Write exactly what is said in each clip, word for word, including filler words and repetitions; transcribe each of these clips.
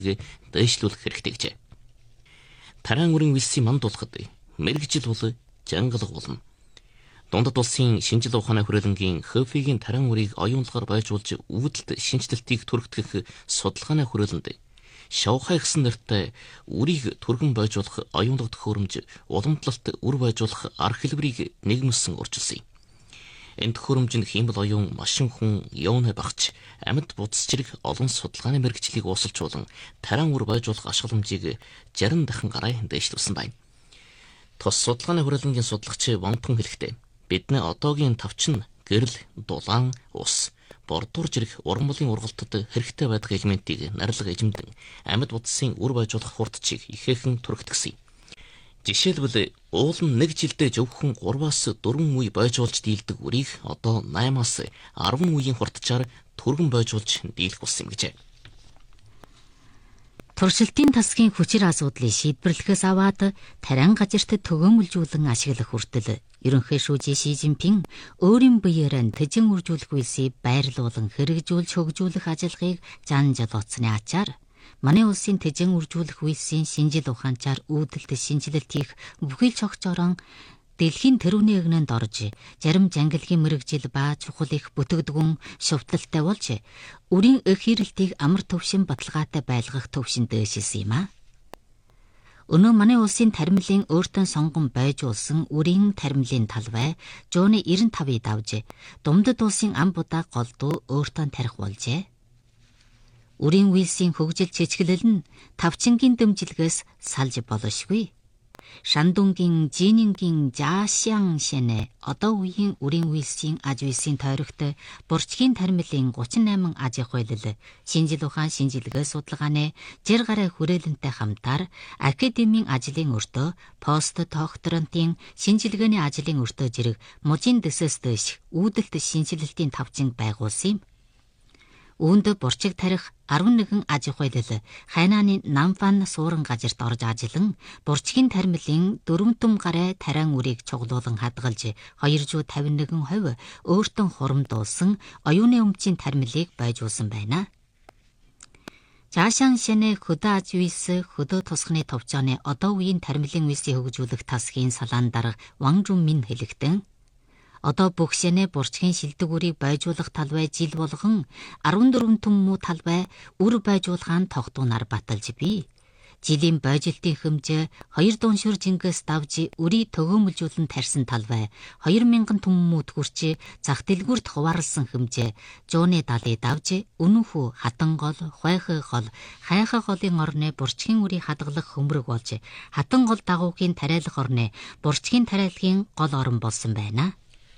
дэвшлүүлэх хэрэгтэй гэжээ. Тараан үрийн вилсийн манд тулахад мэрэгжил бол жангалга болно. Дундад улсын шинжил ухааны хүрээлэнгийн Хөфигийн тараан үрийг оюунлагаар байжуулж үүдэлт шинжилтийг түргтгэх судалгааны хүрээлэнд Шавхай гэсэн нэртэй үрийг түргэн байжуулах оюунлаг төхөөрөмж уламжлалт үр байжуулах арга хэлбэрийг нэгмэлсэн урьдчилсан юм. Энэ төхөөрөмж нь хиймэл оюун машин хүн явна багч амьд будас зэрэг олон судалгааны мэрэгчлийг уусалжуулан тараан үр байжуулах ашигламжийг жарин дахин гараа дэвшлүүлсэн байна. Тус судалгааны хүрээлэнгийн судалгач Вонтон хэлэхдээ бидний одоогийн тавчин гэрэл, дулаан, ус, бордуур зэрэг уран бүлгийн ургалтад хэрэгтэй байдаг элементийг нарилга эзэмдэн амьд будсын үр байжуулах хурдчийг ихээхэн түргэтгсэн юм. Жишээлбэл уул нь нэг жилдээ зөвхөн гураваас дөрвөн үе байжуулж дийлдэг үрийг одоо наймаас арван үеийн хурдчаар түргэн байжуулж дийлэх болсон юм гэжээ. Туршилтын тасгийн хүчир асуудлыг шийдвэрлэхээс аваад тариан газарт төгөөмөлжүүлэн ашиглах хүртэл ерөнхий шүүжи Ши Жинпин өөрийн биеэрээ тэжин үржүүлэх үйлсийг байрлуулан хэрэгжүүлж хөгжүүлэх ажиллагааг зан жолооцсны ачаар манай улсын тэжин үржүүлэх үйлсийн шинжил ухаанчаар үүдэлт шинжилэлт хийх бүхий л цогцорон дэлхийн тэрүүний эгнэнд орж зарим жангалгийн мэрэгжил ба чухал их бүтгэдгүн шувталтай болж үрийн эх хэрэлтийг амар төвшин баталгаатай байлгах төвшин дээшилсэн юм а. Өнөө манай улсын тармилын өөртөө сонгон байжуулсан үрийн тармилын талбай жууны девяносто тавыг давж Думдад улсын ам будаа голдуу өөртөө тарих болжээ. Үрийн үйлсийн хөгжил чичгэлэл нь тавчингийн дэмжлэгээс салж болошгүй. Шандунгийн Жинингийн Жаашян шэнэ одоо үеийн үрийн үйлсийн аж үйлсийн тойрогт бурчгийн тармилын гуравч и восемь аж ахуй хэлэл шинжил ухаан шинжилгээ судалгааны жир гараа хүрээлэнтэй хамтаар академийн ажлын өртөө пост докторантын шинжилгээний ажлын өртөө зэрэг мужийн дэсэс дэш үүдэлт шинжилэлтийн тавчин байгуулсан юм. Үүнд бурчиг тарих арван нэгэн аж ахуй хэлэл хайнааны Намфан суурин газарт орж ажиллан бурчгийн тармилын дөрвөн том гараа тариан үрийг чуглуулан хадгалж хоёр зуун тавин нэгэн хувь өөртөө хурамдуулсан оюуны өмчийн тармилыг байжуулсан байна. Жаашан шэнэ хөдөө аж үйлс хөдөө тусганы товчооны одоо үеийн тармилын үйлсийг хөгжүүлэх тасгийн салаан дарга Ван Жунмин хэлэхдээ одоо бүх шэнэ бурчгийн шилдэг үрийг байжуулах талбай жил болгон арван дөрвөн том муу талбай үр байжуулгаан тогтуунаар баталж бий. Жилийн байжилтын хэмжээ хоёр дууншир жингээс давж үрийг төгөөмөлжүүлэн тарьсан талбай хоёр мянган том мууд хүрч зах дэлгүүрт хуваарлсан хэмжээ жууны далыг давж өнөхүү хатан гол, хойхой гол, хайхай голын орны бурчгийн үрийг хадгалах хөмрөг болж хатан гол дагуугийн тариалах орны бурчгийн тариалахын гол орон болсон байна.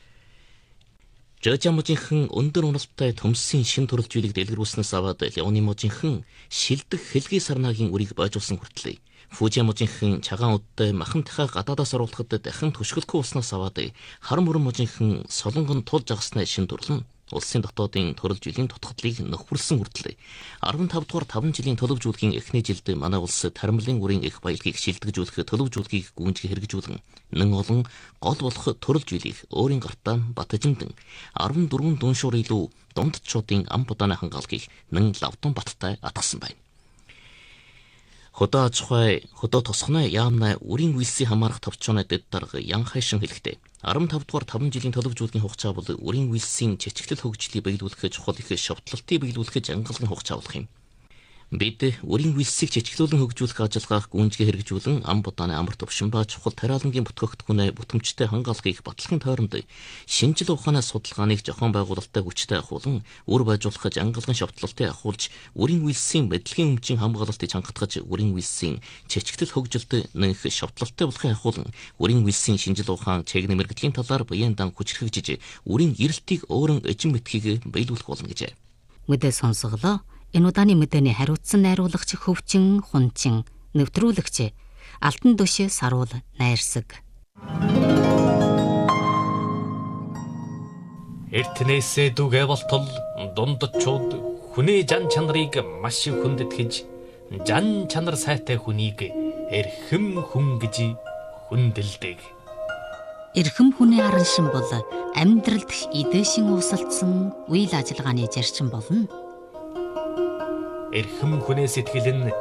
Жожамжинхэн өндөр уналттай төмсийн шин төрөлжүүлэг дэлгэрүүлснээс аваад Леоны можинхэн шилдэг хэлгийн сарнагийн үрийг байжуулсан хүртэл Фужиаможинхэн чагаан удаа махантайхаа гадаадаас оруулахад дахин төшгөлгүй уснаас аваад харам өрөн можинхэн солонгон тулж агснаа шин төрлөн улсын дотоодын төрөлжүүлийн тутгадлыг нөхөрлсөн хүртэл арван тав дугаар таван жилийн төлөвжүүлгийн эхний жилд манай улс тарамлын үрийн их баялагийг шилдэгжүүлэх төлөвжүүлгийг гүйцэтгэх хэрэгжүүлэн нэн олон гол болох төрөлжүүлийг өөрийн гартаа батжимдэн арван дөрвөн дүншуур илүү дундчуудын ам будааны хангаалгыг нэн лавтан баттай атгасан байна. Хөдөө аж ахуй, хөдөө тосгоны яамна үрийн үйлсийн хамаарах товчооны дэд дарга Ян Хайшин хэлэхдээ арван тав дугаар таван жилийн төлөвжүүлгийн хугацаа бол үрийн үйлсийн чичгэлэл хөгжлийг биелүүлэх чухал их шавтлалтыг биелүүлэх жангалгын хугацаа болох юм. Бид үрийн үйлсийг чичгэлүүлэн хөгжүүлэх ажиллагааг гүйцэтгэх хэрэгжүүлэн ам будааны амар төвшин ба чухал тариалангийн бүтгэгдэхүүнээ бүтэмжтэй хангаалгыг батлахын тойронд шинжил ухааны судалгааныг зохион байгуулалттай хүчтэй ахуулан үр байжуулах жангалгын шавтлалтыг ахуулж үрийн үйлсийн мэдлэгийн өмчийн хамгаалалтыг чангатгаж үрийн үйлсийн чичгэлэл хөгжилд нэмэх шавтлалттай болохыг ахуулан үрийн үйлсийн шинжил ухаан чигний мэрэгдлийн талаар буян дан хүч хэрэгжиж үрийн эрэлтийг өөрөн эзэн мэтхийг биелүүлэх болно гэжээ. Мэдээ сонсголоо. Энэ удааны мэдээний хариуцсан найруулагч Хөвчин Хунчин, нэвтрүүлэгч Алтан дөш Саруул Найрсаг. Эртнээсээ дүгэ болтол дундчууд хүний жан чанарыг маш их хүндэтгэж жан чанар сайтай хүнийг эрхэм хүн гэж хүндэлдэг. Эрхэм хүний аран шин бол амьдралд эдээшин уусалдсан үйл ажиллагааны зарчим болно. Эрхэм хүний сэтгэл нь